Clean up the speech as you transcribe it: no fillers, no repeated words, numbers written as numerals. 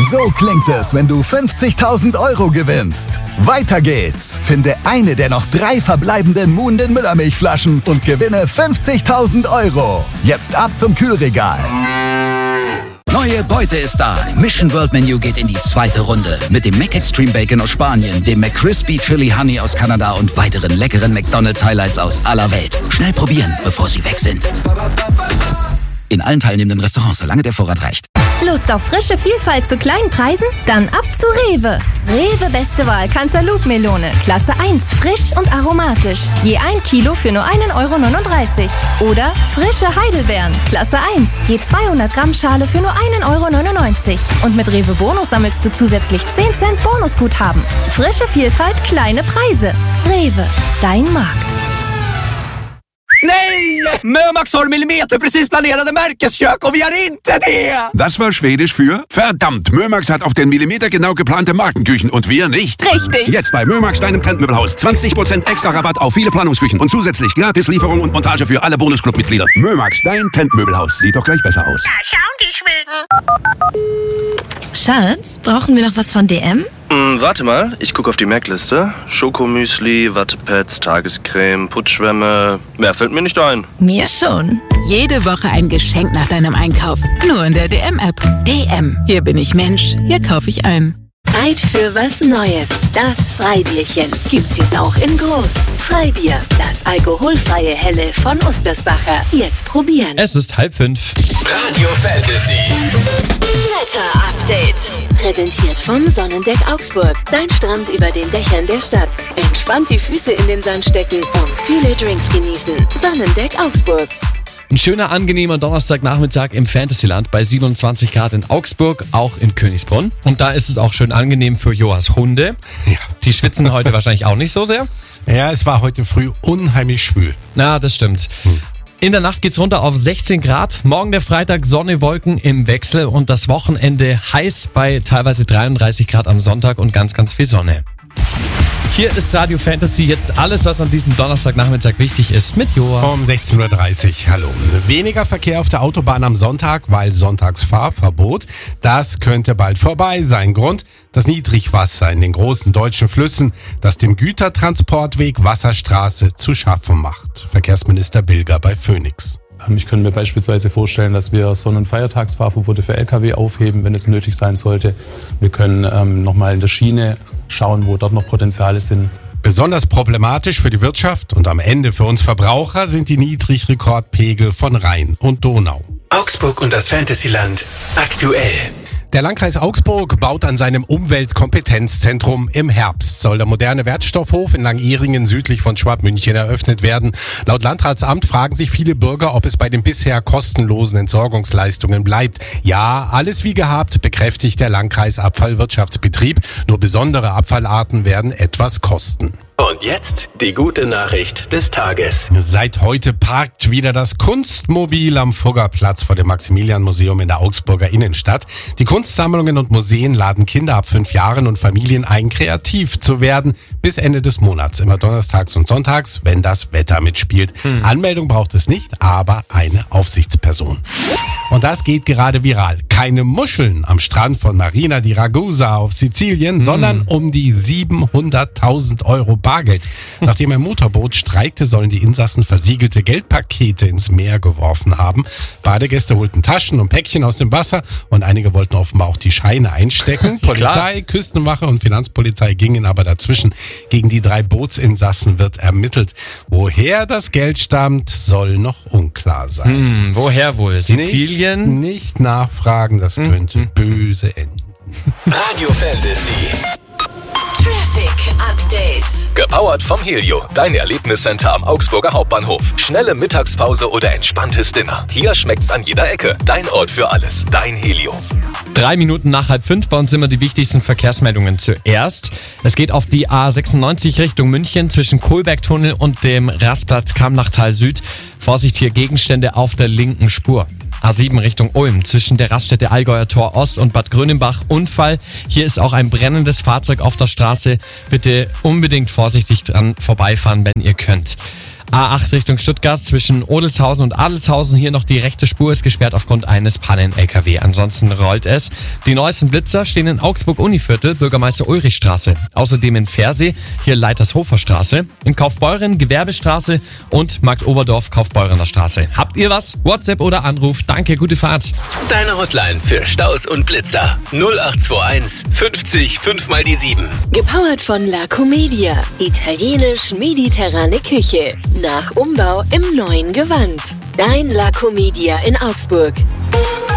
So klingt es, wenn du 50.000 Euro gewinnst. Weiter geht's. Finde eine der noch 3 verbleibenden Moon den Müllermilchflaschen und gewinne 50.000 Euro. Jetzt ab zum Kühlregal. Neue Beute ist da. Mission World Menu geht in die 2. Runde. Mit dem McExtreme Bacon aus Spanien, dem McCrispy Chili Honey aus Kanada und weiteren leckeren McDonald's Highlights aus aller Welt. Schnell probieren, bevor sie weg sind. In allen teilnehmenden Restaurants, solange der Vorrat reicht. Lust auf frische Vielfalt zu kleinen Preisen? Dann ab zu Rewe. Rewe beste Wahl Cantaloupe-Melone. Klasse 1, frisch und aromatisch. Je 1 Kilo für nur 1,39 €. Oder frische Heidelbeeren. Klasse 1, je 200 Gramm Schale für nur 1,99 €. Und mit Rewe Bonus sammelst du zusätzlich 10 Cent Bonusguthaben. Frische Vielfalt, kleine Preise. Rewe, dein Markt. Nej! Mömax har millimeter precis planerade märkeskök och vi har inte det! Das war Schwedisch für verdammt, Mömax hat auf den Millimeter genau geplante Markenküchen und wir nicht. Richtig. Jetzt bei Mömax, deinem Trendmöbelhaus. 20% extra Rabatt auf viele Planungsküchen und zusätzlich gratis Lieferung und Montage für alle Bonusclub-Mitglieder. Mömax, dein Trendmöbelhaus. Sieht doch gleich besser aus. Da schauen die Schweden. Schatz, brauchen wir noch was von DM? Warte mal, ich gucke auf die Merkliste. Schokomüsli, Wattepads, Tagescreme, Putzschwämme. Mehr fällt mir nicht ein. Mir schon. Jede Woche ein Geschenk nach deinem Einkauf. Nur in der DM-App. DM. Hier bin ich Mensch. Hier kaufe ich ein. Zeit für was Neues. Das Freibierchen gibt's jetzt auch in groß. Freibier, das alkoholfreie Helle von Ostersbacher. Jetzt probieren. Es ist 4:30. Radio Fantasy. Wetter-Update. Präsentiert vom Sonnendeck Augsburg. Dein Strand über den Dächern der Stadt. Entspannt die Füße in den Sand stecken und kühle Drinks genießen. Sonnendeck Augsburg. Ein schöner, angenehmer Donnerstagnachmittag im Fantasyland bei 27 Grad in Augsburg, auch in Königsbrunn. Und da ist es auch schön angenehm für Joas Hunde. Ja. Die schwitzen heute wahrscheinlich auch nicht so sehr. Ja, es war heute früh unheimlich schwül. Na, das stimmt. In der Nacht geht's runter auf 16 Grad. Morgen der Freitag, Sonne, Wolken im Wechsel und das Wochenende heiß bei teilweise 33 Grad am Sonntag und ganz, ganz viel Sonne. Hier ist Radio Fantasy, jetzt alles, was an diesem Donnerstagnachmittag wichtig ist, mit Joa. Um 16:30 Uhr, hallo. Weniger Verkehr auf der Autobahn am Sonntag, weil Sonntagsfahrverbot. Das könnte bald vorbei sein. Grund: das Niedrigwasser in den großen deutschen Flüssen, das dem Gütertransportweg Wasserstraße zu schaffen macht. Verkehrsminister Bilger bei Phoenix. Ich könnte mir beispielsweise vorstellen, dass wir Sonn- und Feiertagsfahrverbote für Lkw aufheben, wenn es nötig sein sollte. Wir können nochmal in der Schiene schauen, wo dort noch Potenziale sind. Besonders problematisch für die Wirtschaft und am Ende für uns Verbraucher sind die Niedrigrekordpegel von Rhein und Donau. Augsburg und das Fantasyland aktuell. Der Landkreis Augsburg baut an seinem Umweltkompetenzzentrum. Im Herbst soll der moderne Wertstoffhof in Langieringen südlich von Schwabmünchen eröffnet werden. Laut Landratsamt fragen sich viele Bürger, ob es bei den bisher kostenlosen Entsorgungsleistungen bleibt. Ja, alles wie gehabt, bekräftigt der Landkreis Abfallwirtschaftsbetrieb. Nur besondere Abfallarten werden etwas kosten. Und jetzt die gute Nachricht des Tages. Seit heute parkt wieder das Kunstmobil am Fuggerplatz vor dem Maximilian-Museum in der Augsburger Innenstadt. Die Kunstsammlungen und Museen laden Kinder ab 5 Jahren und Familien ein, kreativ zu werden. Bis Ende des Monats, immer donnerstags und sonntags, wenn das Wetter mitspielt. Anmeldung braucht es nicht, aber eine Aufsichtsperson. Und das geht gerade viral. Keine Muscheln am Strand von Marina di Ragusa auf Sizilien, sondern um die 700.000 Euro Bargeld. Nachdem ein Motorboot streikte, sollen die Insassen versiegelte Geldpakete ins Meer geworfen haben. Badegäste holten Taschen und Päckchen aus dem Wasser und einige wollten offenbar auch die Scheine einstecken. Polizei, Küstenwache und Finanzpolizei gingen aber dazwischen. Gegen die 3 Bootsinsassen wird ermittelt. Woher das Geld stammt, soll noch unklar sein. Woher wohl? Sizilien? Nicht nachfragen, das könnte böse enden. Radio Fantasy. Traffic Update. Gepowert vom Helio, dein Erlebniscenter am Augsburger Hauptbahnhof. Schnelle Mittagspause oder entspanntes Dinner. Hier schmeckt's an jeder Ecke. Dein Ort für alles. Dein Helio. 3 Minuten nach 4:30 bei uns sind wir die wichtigsten Verkehrsmeldungen zuerst. Es geht auf die A96 Richtung München zwischen Kohlbergtunnel und dem Rastplatz Kamnachtal Süd. Vorsicht, hier Gegenstände auf der linken Spur. A7 Richtung Ulm zwischen der Raststätte Allgäuer Tor Ost und Bad Grönenbach Unfall. Hier ist auch ein brennendes Fahrzeug auf der Straße. Bitte unbedingt vorsichtig dran vorbeifahren, wenn ihr könnt. A8 Richtung Stuttgart zwischen Odelshausen und Adelshausen. Hier noch die rechte Spur ist gesperrt aufgrund eines Pannen-LKW. Ansonsten rollt es. Die neuesten Blitzer stehen in Augsburg-Univiertel, Bürgermeister-Ulrich-Straße. Außerdem in Pfersee, hier Leitershofer Straße. In Kaufbeuren, Gewerbestraße und Marktoberdorf, Kaufbeurener Straße. Habt ihr was? WhatsApp oder Anruf. Danke, gute Fahrt. Deine Hotline für Staus und Blitzer. 0821 50 5 mal die 7. Gepowert von La Comedia. Italienisch-mediterrane Küche. Nach Umbau im neuen Gewand. Dein La Comedia in Augsburg.